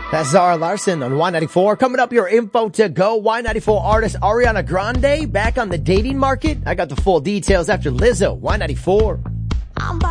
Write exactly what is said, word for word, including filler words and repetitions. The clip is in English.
That's Zara Larson on Y ninety-four. Coming up, your info to go. Y ninety-four artist Ariana Grande back on the dating market. I got the full details after Lizzo. Y ninety-four.